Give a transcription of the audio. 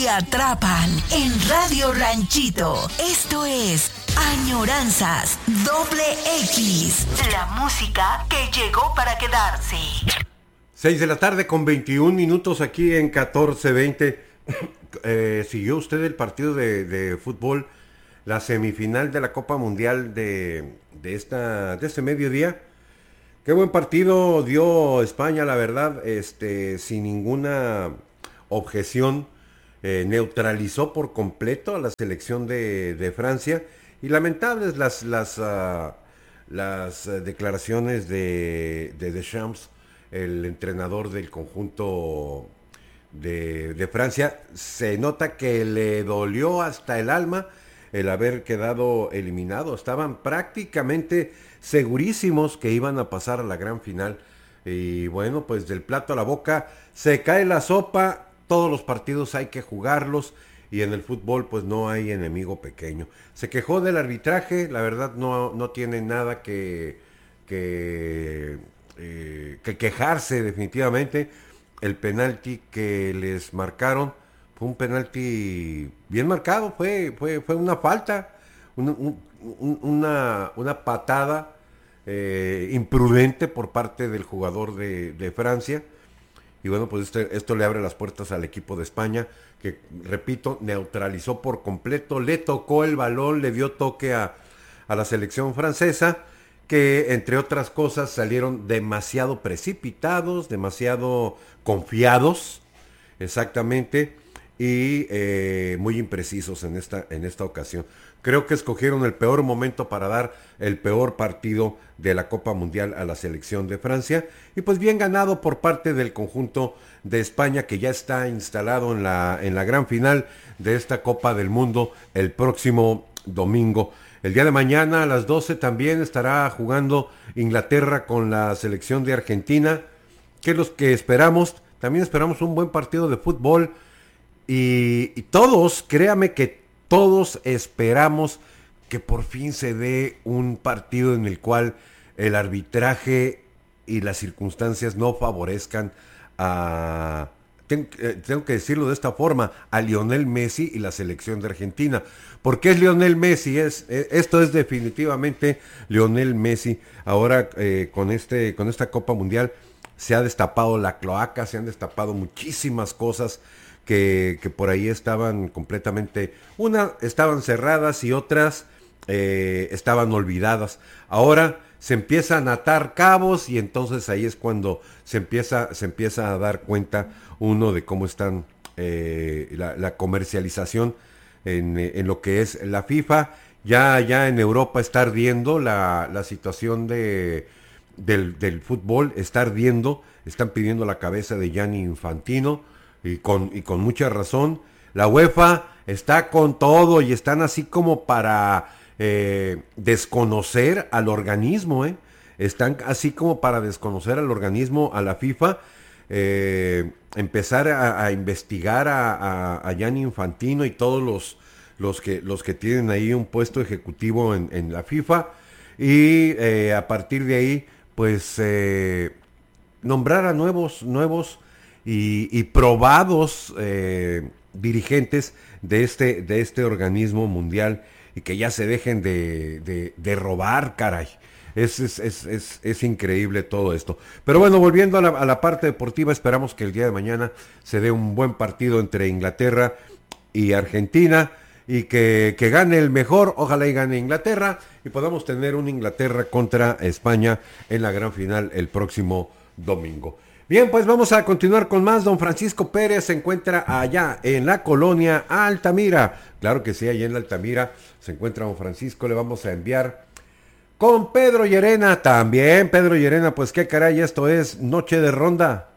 te atrapan en Radio Ranchito. Esto es Añoranzas X. La música que llegó para quedarse. 6 de la tarde con 21 minutos aquí en 14:20. ¿Siguió usted el partido de fútbol, la semifinal de la Copa Mundial de este mediodía? Qué buen partido dio España, la verdad, sin ninguna objeción, neutralizó por completo a la selección de Francia, y lamentables las declaraciones de Deschamps, el entrenador del conjunto de Francia. Se nota que le dolió hasta el alma el haber quedado eliminado. Estaban prácticamente segurísimos que iban a pasar a la gran final. Y bueno, pues del plato a la boca se cae la sopa. Todos los partidos hay que jugarlos, y en el fútbol pues no hay enemigo pequeño. Se quejó del arbitraje, la verdad no tiene nada que quejarse definitivamente. El penalti que les marcaron fue un penalti bien marcado, fue una falta, una patada imprudente por parte del jugador de Francia. Y bueno, pues esto le abre las puertas al equipo de España, que, repito, neutralizó por completo, le tocó el balón, le dio toque a la selección francesa, que entre otras cosas salieron demasiado precipitados, demasiado confiados, exactamente, y muy imprecisos en esta ocasión. Creo que escogieron el peor momento para dar el peor partido de la Copa Mundial a la selección de Francia, y pues bien ganado por parte del conjunto de España, que ya está instalado en la gran final de esta Copa del Mundo el próximo domingo. El día de mañana a las 12 también estará jugando Inglaterra con la selección de Argentina, que es lo que esperamos. También esperamos un buen partido de fútbol, y todos, créame que todos esperamos que por fin se dé un partido en el cual el arbitraje y las circunstancias no favorezcan a, tengo que decirlo de esta forma, a Lionel Messi y la selección de Argentina. ¿Por qué es Lionel Messi? Esto es definitivamente Lionel Messi. Ahora con esta Copa Mundial se ha destapado la cloaca, se han destapado muchísimas cosas que por ahí estaban completamente, estaban cerradas y otras estaban olvidadas. Ahora se empiezan a atar cabos, y entonces ahí es cuando se empieza a dar cuenta uno de cómo están la comercialización en lo que es la FIFA. Ya en Europa está ardiendo la situación del fútbol, está ardiendo, están pidiendo la cabeza de Gianni Infantino, y con mucha razón. La UEFA está con todo, y están así como para desconocer al organismo, están así como para desconocer al organismo, a la FIFA, empezar a investigar a Gianni Infantino y todos los que tienen ahí un puesto ejecutivo en la FIFA, y a partir de ahí pues nombrar a nuevos y probados dirigentes de este organismo mundial, y que ya se dejen de robar, caray. Es increíble todo esto. Pero bueno, volviendo a la parte deportiva, esperamos que el día de mañana se dé un buen partido entre Inglaterra y Argentina, y que gane el mejor. Ojalá y gane Inglaterra, y podamos tener un Inglaterra contra España en la gran final el próximo domingo. Bien, pues vamos a continuar con más. Don Francisco Pérez se encuentra allá en la colonia Altamira. Claro que sí, allá en la Altamira se encuentra don Francisco. Le vamos a enviar con Pedro Llerena. También Pedro Llerena, pues qué caray, esto es Noche de Ronda.